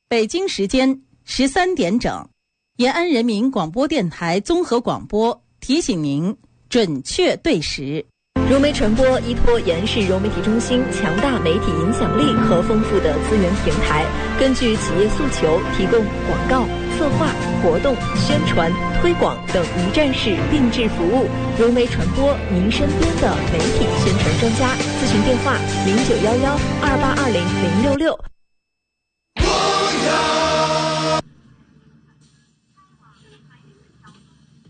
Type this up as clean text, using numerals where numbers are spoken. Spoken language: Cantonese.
北京时间13点整，延安人民广播电台综合广播提醒您准确对时。 融媒传播依托延安市融媒体中心强大媒体影响力和丰富的资源平台，根据企业诉求提供广告、策划、活动、宣传、推广等一站式定制服务。融媒传播，您身边的媒体宣传专家。咨询电话：0911282066。